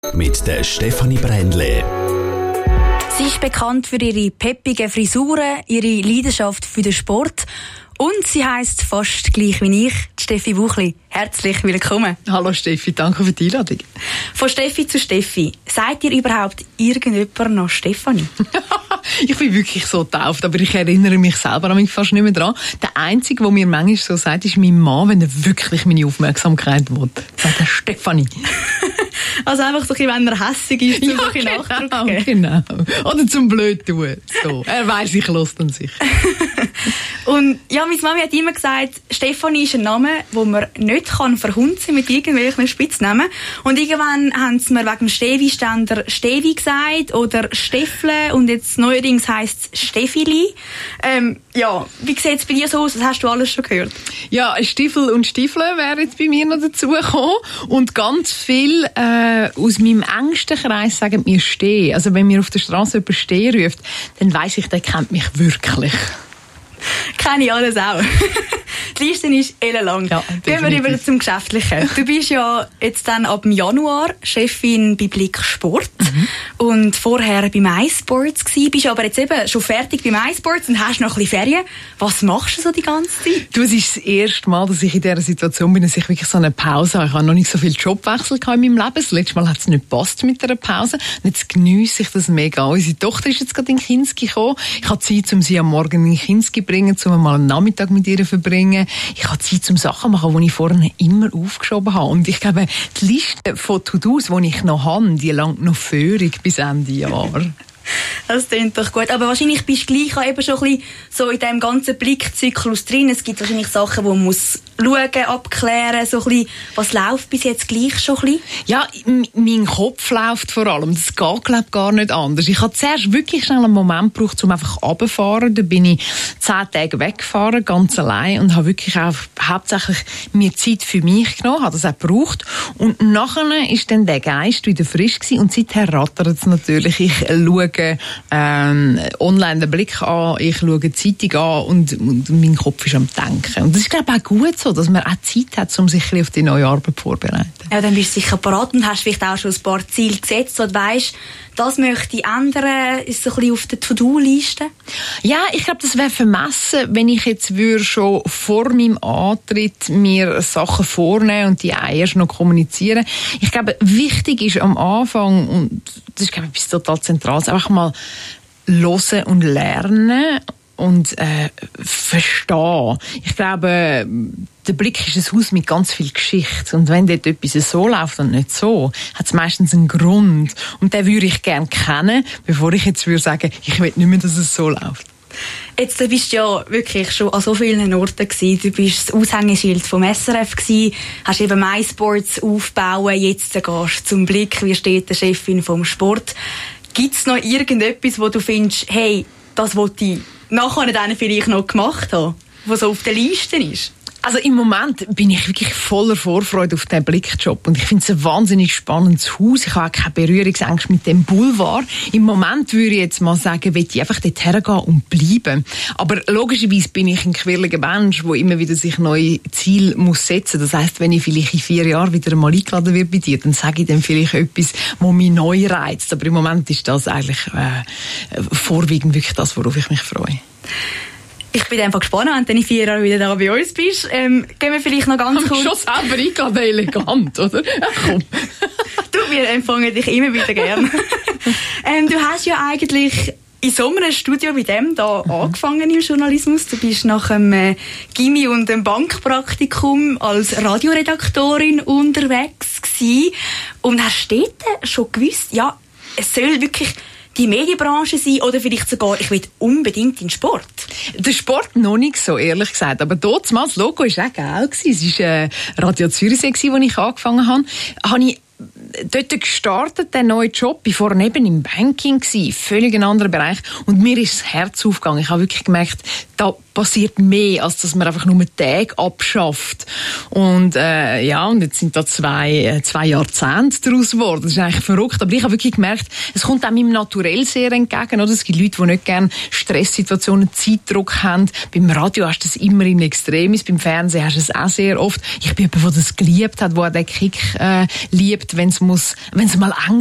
Mit der Stefanie Brändle. Sie ist bekannt für ihre peppigen Frisuren, ihre Leidenschaft für den Sport und sie heisst fast gleich wie ich, Steffi Buchli. Herzlich willkommen. Hallo Steffi, danke für die Einladung. Von Steffi zu Steffi. Sagt ihr überhaupt irgendjemand noch Stefanie? Ich bin wirklich so getauft, aber ich erinnere mich selber fast nicht mehr dran. Der Einzige, der mir manchmal so sagt, ist mein Mann, wenn er wirklich meine Aufmerksamkeit will. Sagt er Stefanie. Also einfach so ein bisschen, wenn er hässig ist, zum so ein Nachdruck geben. Genau. Oder zum blöd tun. So. Er weiss, ich höre dann sicher. Und ja, meine Mami hat immer gesagt, Stefanie ist ein Name, den man nicht verhunzen mit irgendwelchen Spitznamen. Und irgendwann haben sie mir wegen dem Stevi-Ständer Stevi gesagt oder Steffle und jetzt neuerdings heisst es Steffili. Ja, wie sieht es bei dir so aus? Das hast du alles schon gehört? Ja, Stiefel und Stiefel wären jetzt bei mir noch dazugekommen. Und ganz viel aus meinem engsten Kreis sagen mir Steh. Also wenn mir auf der Straße jemand Steh ruft, dann weiss ich, der kennt mich wirklich. Kenne ich alles auch. Die Liste ist ellenlang. Ja, gehen wir über zum Geschäftlichen. Du bist ja jetzt dann ab Januar Chefin bei Blick Sport und vorher beim iSports gsi. Bist aber jetzt eben schon fertig beim iSports und hast noch ein bisschen Ferien. Was machst du so die ganze Zeit? Du, es ist das erste Mal, dass ich in dieser Situation bin, dass ich wirklich so eine Pause habe. Ich habe noch nicht so viel Jobwechsel in meinem Leben. Das letzte Mal hat es nicht gepasst mit einer Pause. Und jetzt geniesse ich das mega. Unsere Tochter ist jetzt gerade in Kinski gekommen. Ich habe Zeit, um sie am Morgen in Kinski zu bringen, um mal einen Nachmittag mit ihr zu verbringen. Ich habe Zeit zum Sachen machen, die ich vorher immer aufgeschoben habe. Und ich glaube, die Liste von To-Dos, die ich noch habe, die langt noch völlig bis Ende Jahr. Das klingt doch gut. Aber wahrscheinlich bist du gleich auch eben schon ein bisschen so in diesem ganzen Blickzyklus drin. Es gibt wahrscheinlich Sachen, die man muss schauen, abklären, so ein bisschen, was läuft bis jetzt gleich schon ein bisschen? Ja, mein Kopf läuft vor allem. Das geht, glaube ich, gar nicht anders. Ich habe zuerst wirklich schnell einen Moment gebraucht, um einfach runterzufahren. Da bin ich 10 Tage weggefahren, ganz allein, und habe wirklich auch hauptsächlich mir Zeit für mich genommen, habe das auch gebraucht. Und nachher ist dann der Geist wieder frisch gewesen und seither rattert es natürlich. Ich schaue online den Blick an, ich schaue die Zeitung an und mein Kopf ist am Denken. Und das ist, glaube ich, auch gut so, dass man auch Zeit hat, um sich auf die neue Arbeit vorzubereiten. Ja, dann bist du sicher parat und hast vielleicht auch schon ein paar Ziele gesetzt und weisst, das möchte ich ändern, ist so ein bisschen auf der To-Do-Liste? Ja, ich glaube, das wäre vermessen, wenn ich jetzt schon vor meinem Antritt mir Sachen vornehmen und die auch erst noch kommunizieren. Ich glaube, wichtig ist am Anfang, und das ist, glaube ich, etwas total Zentrales, einfach mal hören und lernen und verstehen. Ich glaube, der Blick ist ein Haus mit ganz viel Geschichte. Und wenn dort etwas so läuft und nicht so, hat es meistens einen Grund. Und den würde ich gerne kennen, bevor ich jetzt würde sagen, ich will nicht mehr, dass es so läuft. Jetzt bist du ja wirklich schon an so vielen Orten gewesen. Du bist das Aushängeschild vom SRF gewesen, hast eben iSports aufbauen, jetzt gehst du zum Blick, wie steht der Chefin vom Sport. Gibt es noch irgendetwas, wo du findest, hey, das wollte ich nachher dann vielleicht noch gemacht haben, was so auf der Liste ist? Also im Moment bin ich wirklich voller Vorfreude auf diesen Blickjob und ich finde es ein wahnsinnig spannendes Haus. Ich habe auch keine Berührungsängste mit dem Boulevard. Im Moment würde ich jetzt mal sagen, will ich einfach dort hergehen und bleiben. Aber logischerweise bin ich ein quirliger Mensch, der immer wieder sich neue Ziele muss setzen. Das heisst, wenn ich vielleicht in 4 Jahren wieder einmal eingeladen werde bei dir, dann sage ich dann vielleicht etwas, was mich neu reizt. Aber im Moment ist das eigentlich vorwiegend wirklich das, worauf ich mich freue. Ich bin einfach gespannt, wenn du in 4 Jahren wieder da bei uns bist. Gehen wir vielleicht noch ganz kurz... Schon selber eingeladen, elegant, oder? Komm. Du, wir empfangen dich immer wieder gern. Du hast ja eigentlich in so einem Studio wie dem da angefangen im Journalismus. Du bist nach einem Gymi und einem Bankpraktikum als Radioredaktorin unterwegs gewesen. Und hast dort schon gewusst, ja, es soll wirklich die Medienbranche sein oder vielleicht sogar, ich will unbedingt in den Sport? Der Sport noch nicht so, ehrlich gesagt. Aber dort, das Logo war auch geil. Es war Radio Zürichsee, wo ich angefangen habe. Habe ich dort gestartet, den neuen Job. Ich war vorher eben im Banking, völlig ein anderer Bereich. Und mir ist das Herz aufgegangen. Ich habe wirklich gemerkt, da passiert mehr, als dass man einfach nur Tage abschafft. Und und jetzt sind da zwei Jahrzehnte daraus geworden. Das ist eigentlich verrückt. Aber ich habe wirklich gemerkt, es kommt auch meinem Naturell sehr entgegen. Oder? Es gibt Leute, die nicht gerne Stresssituationen, Zeitdruck haben. Beim Radio hast du das immer in Extremis, beim Fernsehen hast du es auch sehr oft. Ich bin jemand, der das geliebt hat, der den Kick liebt, wenn es mal eng